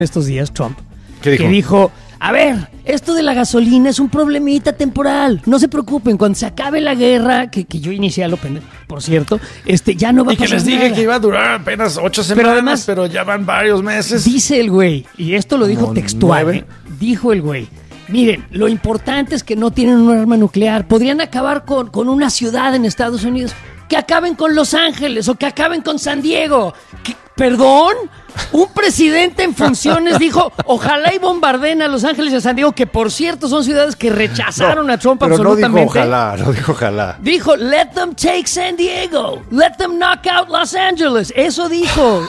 estos días, Trump, ¿Qué dijo? que dijo, a ver, esto de la gasolina es un problemita temporal, no se preocupen, cuando se acabe la guerra, que yo inicié a lo pendejo, por cierto, ya no va a pasar nada. Y que les dije que iba a durar apenas 8 semanas, pero además, pero ya van varios meses. Dice el güey, y esto lo dijo textual, 9. Dijo el güey, miren, lo importante es que no tienen un arma nuclear, podrían acabar con una ciudad en Estados Unidos, que acaben con Los Ángeles o que acaben con San Diego. ¿Perdón? Un presidente en funciones dijo, ojalá y bombardeen a Los Ángeles y a San Diego, que por cierto son ciudades que rechazaron a Trump pero absolutamente. No dijo ojalá. Dijo, let them take San Diego, let them knock out Los Angeles. Eso dijo,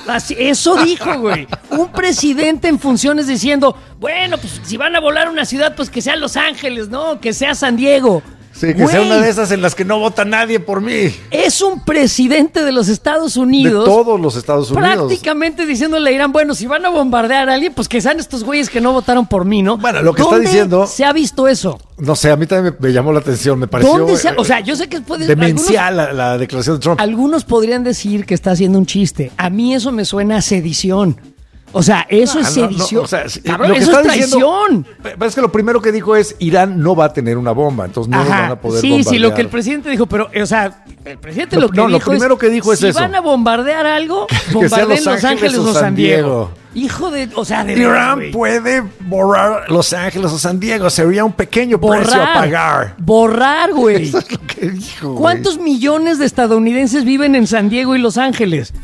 güey. Un presidente en funciones diciendo, bueno, pues si van a volar una ciudad, pues que sea Los Ángeles, ¿no? Que sea San Diego. Sí, que sea una de esas en las que no vota nadie por mí. Es un presidente de los Estados Unidos. De todos los Estados Unidos. Prácticamente diciéndole a Irán, bueno, si van a bombardear a alguien, pues que sean estos güeyes que no votaron por mí, ¿no? Bueno, lo que está diciendo... ¿Dónde se ha visto eso? No sé, a mí también me llamó la atención, me pareció... O sea, yo sé que puede... demencial la declaración de Trump. Algunos podrían decir que está haciendo un chiste. A mí eso me suena a sedición. O sea, eso es sedición. No, o sea, cabrón, lo que eso está es traición. Diciendo, es que lo primero que dijo es Irán no va a tener una bomba, entonces no van a poder bombardear. Sí, lo que el presidente dijo, pero, o sea, el presidente lo primero que dijo es si eso. van a bombardear algo, bombardeen Los Ángeles o San Diego. Hijo de, o sea, de Irán verdad, puede borrar Los Ángeles o San Diego, sería un pequeño precio a pagar. Borrar, güey. Eso es lo que dijo, ¿Cuántos millones de estadounidenses viven en San Diego y Los Ángeles?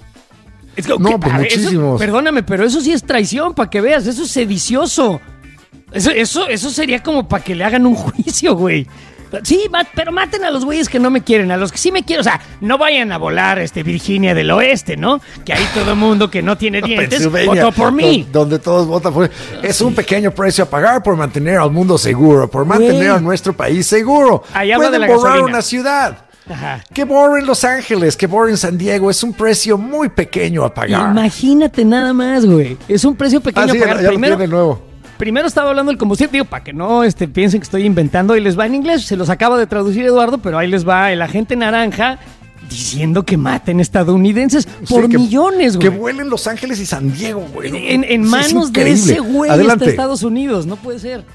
Pues muchísimos. Perdóname, pero eso sí es traición, para que veas, eso es sedicioso. Eso sería como para que le hagan un juicio, güey. Sí, pero maten a los güeyes que no me quieren, a los que sí me quieren. O sea, no vayan a volar Virginia del Oeste, ¿no? Que ahí todo el mundo que no tiene dientes votó por mí. Donde todos votan por mí. Es un pequeño precio a pagar por mantener al mundo seguro, por mantener a nuestro país seguro. Pueden borrar una ciudad. Ajá. Que borren Los Ángeles, que borren San Diego, es un precio muy pequeño a pagar. Imagínate nada más, güey. Es un precio pequeño a pagar. Ya de nuevo. Primero estaba hablando del combustible, digo, para que no piensen que estoy inventando, ahí les va en inglés, se los acaba de traducir Eduardo, pero ahí les va el agente naranja diciendo que maten estadounidenses por millones, güey. Que vuelen Los Ángeles y San Diego, güey. En manos de ese güey está Estados Unidos, no puede ser.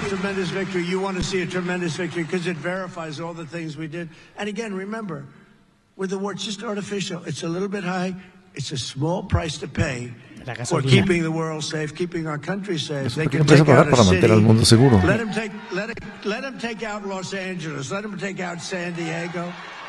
You want to see a tremendous victory because it verifies all the things we did. And again, remember, with the war, it's just artificial. It's a little bit high. It's a small price to pay for keeping the world safe, keeping our country safe. They can take out a city. Al mundo seguro. Let them take out Los Angeles. Let them take out San Diego.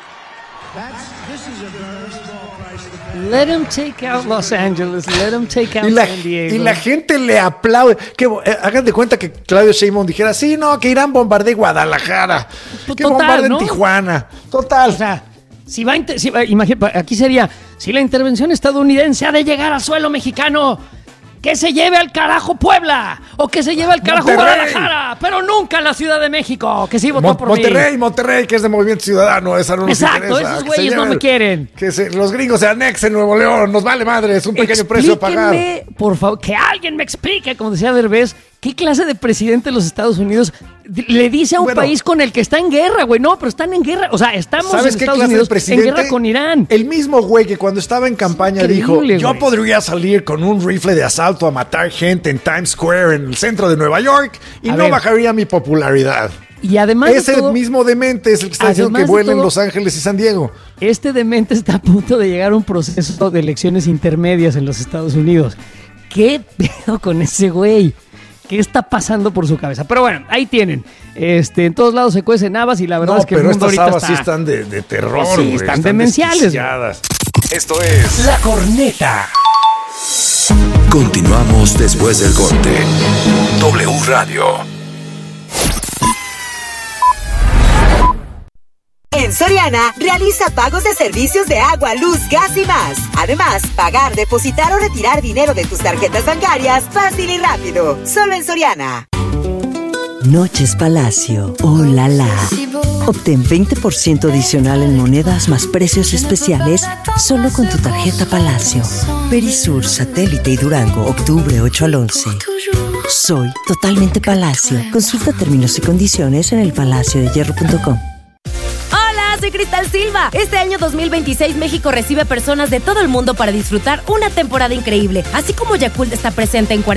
This is a very small price to pay. Let them take out Los Angeles. Let them take out San Diego. Y la gente le aplaude. Hagan de cuenta que Claudio Sheinbaum dijera, sí, no, que Irán bombardee Guadalajara. Que bombardeen Tijuana. Total. O sea, imagínate, aquí sería, si la intervención estadounidense ha de llegar a suelo mexicano, que se lleve al carajo Puebla, o que se lleve al carajo Guadalajara, pero nunca la Ciudad de México, que sí votó por mí. Monterrey, que es de Movimiento Ciudadano, esa no nos interesa. Exacto, esos güeyes no me quieren. Que los gringos se anexen Nuevo León, nos vale madre, es un pequeño precio a pagar. Por favor, que alguien me explique, como decía Derbez, ¿qué clase de presidente de los Estados Unidos le dice a un país con el que está en guerra, güey? No, pero están en guerra. O sea, estamos en Estados Unidos en guerra con Irán. El mismo güey que cuando estaba en campaña dijo, yo podría salir con un rifle de asalto a matar gente en Times Square, en el centro de Nueva York, y no bajaría mi popularidad. Y además ese mismo demente es el que está diciendo que vuelen Los Ángeles y San Diego. Este demente está a punto de llegar a un proceso de elecciones intermedias en los Estados Unidos. ¿Qué pedo con ese güey? ¿Qué está pasando por su cabeza? Pero bueno, ahí tienen. En todos lados se cuecen habas y la verdad es que el mundo ahorita está... sí están de terror, sí, güey. Están demenciales. Esto es La Corneta. Continuamos después del corte. W Radio. En Soriana, realiza pagos de servicios de agua, luz, gas y más. Además, pagar, depositar o retirar dinero de tus tarjetas bancarias fácil y rápido. Solo en Soriana. Noches Palacio. ¡Oh, la la! Obtén 20% adicional en monedas más precios especiales solo con tu tarjeta Palacio. Perisur, Satélite y Durango, octubre 8 al 11. Soy totalmente Palacio. Consulta términos y condiciones en elpalaciodehierro.com. soy Cristal Silva. Este año 2026 México recibe personas de todo el mundo para disfrutar una temporada increíble. Así como Yakult está presente en